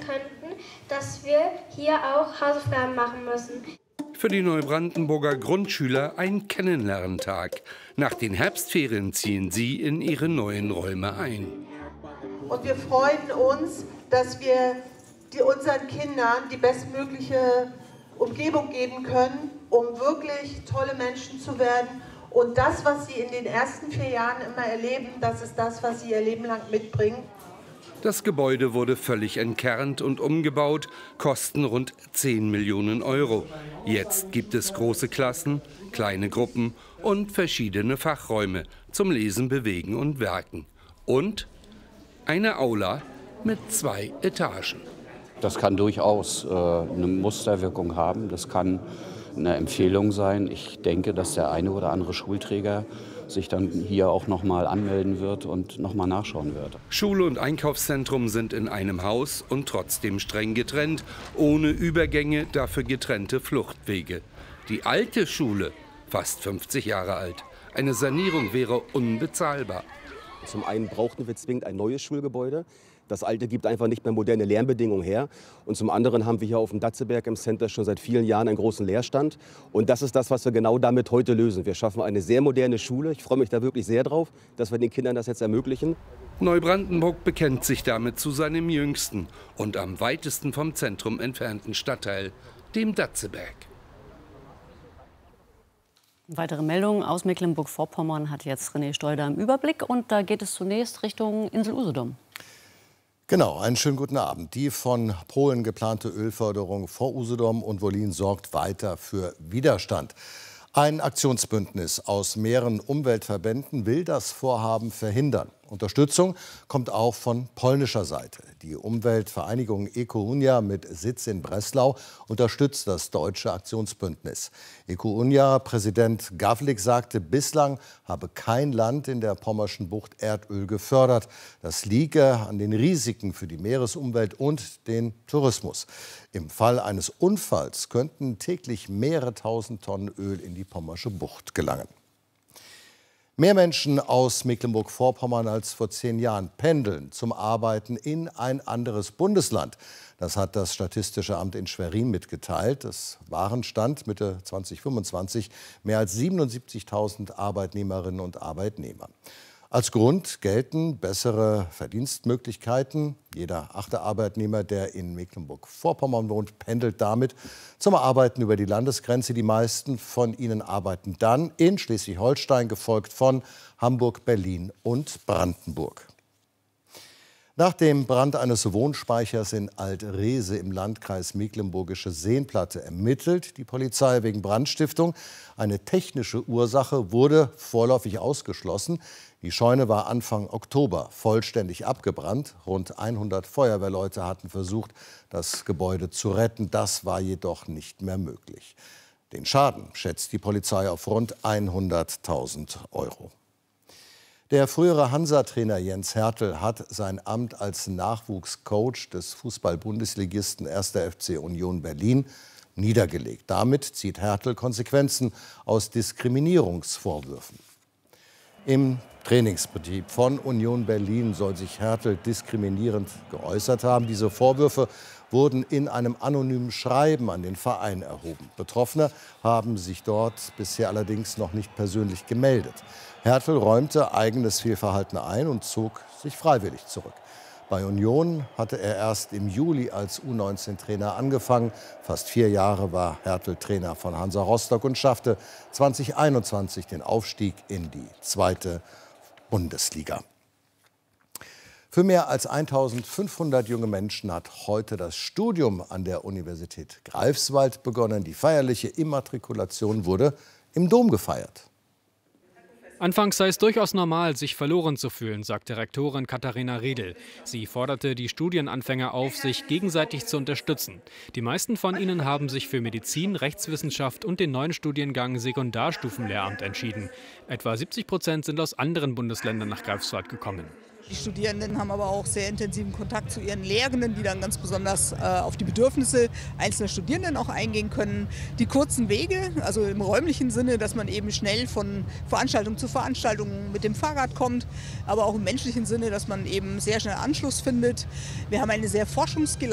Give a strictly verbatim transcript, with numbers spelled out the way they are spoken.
könnten, dass wir hier auch Hausaufgaben machen müssen. Für die Neubrandenburger Grundschüler ein Kennenlerntag. Nach den Herbstferien ziehen sie in ihre neuen Räume ein. Und wir freuen uns, dass wir die, unseren Kindern die bestmögliche Umgebung geben können, um wirklich tolle Menschen zu werden. Und das, was sie in den ersten vier Jahren immer erleben, das ist das, was sie ihr Leben lang mitbringen. Das Gebäude wurde völlig entkernt und umgebaut, kosten rund zehn Millionen Euro. Jetzt gibt es große Klassen, kleine Gruppen und verschiedene Fachräume zum Lesen, Bewegen und Werken. Und eine Aula mit zwei Etagen. Das kann durchaus äh, eine Musterwirkung haben. Das kann eine Empfehlung sein. Ich denke, dass der eine oder andere Schulträger sich dann hier auch noch mal anmelden wird und noch mal nachschauen wird. Schule und Einkaufszentrum sind in einem Haus und trotzdem streng getrennt. Ohne Übergänge, dafür getrennte Fluchtwege. Die alte Schule, fast fünfzig Jahre alt. Eine Sanierung wäre unbezahlbar. Zum einen brauchten wir zwingend ein neues Schulgebäude. Das alte gibt einfach nicht mehr moderne Lernbedingungen her. Und zum anderen haben wir hier auf dem Datzeberg im Center schon seit vielen Jahren einen großen Leerstand. Und das ist das, was wir genau damit heute lösen. Wir schaffen eine sehr moderne Schule. Ich freue mich da wirklich sehr drauf, dass wir den Kindern das jetzt ermöglichen. Neubrandenburg bekennt sich damit zu seinem jüngsten und am weitesten vom Zentrum entfernten Stadtteil, dem Datzeberg. Weitere Meldungen aus Mecklenburg-Vorpommern hat jetzt René Steuder im Überblick. Und da geht es zunächst Richtung Insel Usedom. Genau, einen schönen guten Abend. Die von Polen geplante Ölförderung vor Usedom und Wollin sorgt weiter für Widerstand. Ein Aktionsbündnis aus mehreren Umweltverbänden will das Vorhaben verhindern. Unterstützung kommt auch von polnischer Seite. Die Umweltvereinigung Eko-Unia mit Sitz in Breslau unterstützt das deutsche Aktionsbündnis. Eko-Unia-Präsident Gawlik sagte, bislang habe kein Land in der Pommerschen Bucht Erdöl gefördert. Das liege an den Risiken für die Meeresumwelt und den Tourismus. Im Fall eines Unfalls könnten täglich mehrere tausend Tonnen Öl in die Pommersche Bucht gelangen. Mehr Menschen aus Mecklenburg-Vorpommern als vor zehn Jahren pendeln zum Arbeiten in ein anderes Bundesland. Das hat das Statistische Amt in Schwerin mitgeteilt. Es waren Stand Mitte zweitausendfünfundzwanzig mehr als siebenundsiebzigtausend Arbeitnehmerinnen und Arbeitnehmer. Als Grund gelten bessere Verdienstmöglichkeiten. Jeder achte Arbeitnehmer, der in Mecklenburg-Vorpommern wohnt, pendelt damit zum Arbeiten über die Landesgrenze. Die meisten von ihnen arbeiten dann in Schleswig-Holstein, gefolgt von Hamburg, Berlin und Brandenburg. Nach dem Brand eines Wohnspeichers in Alt-Reese im Landkreis Mecklenburgische Seenplatte ermittelt die Polizei wegen Brandstiftung. Eine technische Ursache wurde vorläufig ausgeschlossen. Die Scheune war Anfang Oktober vollständig abgebrannt. Rund hundert Feuerwehrleute hatten versucht, das Gebäude zu retten. Das war jedoch nicht mehr möglich. Den Schaden schätzt die Polizei auf rund hunderttausend Euro. Der frühere Hansa-Trainer Jens Hertel hat sein Amt als Nachwuchscoach des Fußball-Bundesligisten erster F C Union Berlin niedergelegt. Damit zieht Hertel Konsequenzen aus Diskriminierungsvorwürfen. Im Trainingsbetrieb von Union Berlin soll sich Hertel diskriminierend geäußert haben. Diese Vorwürfe wurden in einem anonymen Schreiben an den Verein erhoben. Betroffene haben sich dort bisher allerdings noch nicht persönlich gemeldet. Hertel räumte eigenes Fehlverhalten ein und zog sich freiwillig zurück. Bei Union hatte er erst im Juli als U neunzehn Trainer angefangen. Fast vier Jahre war Hertel Trainer von Hansa Rostock und schaffte zweitausendeinundzwanzig den Aufstieg in die zweite Bundesliga. Für mehr als eintausendfünfhundert junge Menschen hat heute das Studium an der Universität Greifswald begonnen. Die feierliche Immatrikulation wurde im Dom gefeiert. Anfangs sei es durchaus normal, sich verloren zu fühlen, sagte Rektorin Katharina Riedel. Sie forderte die Studienanfänger auf, sich gegenseitig zu unterstützen. Die meisten von ihnen haben sich für Medizin, Rechtswissenschaft und den neuen Studiengang Sekundarstufenlehramt entschieden. Etwa siebzig Prozent sind aus anderen Bundesländern nach Greifswald gekommen. Die Studierenden haben aber auch sehr intensiven Kontakt zu ihren Lehrenden, die dann ganz besonders äh, auf die Bedürfnisse einzelner Studierenden auch eingehen können. Die kurzen Wege, also im räumlichen Sinne, dass man eben schnell von Veranstaltung zu Veranstaltung mit dem Fahrrad kommt, aber auch im menschlichen Sinne, dass man eben sehr schnell Anschluss findet. Wir haben eine sehr forschungsgeleitete